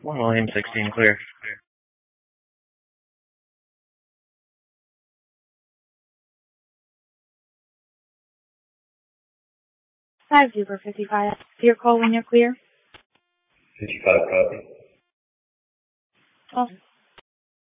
William 16 clear. Five Zebra 55. Your call when you're clear. 55 copy. 12.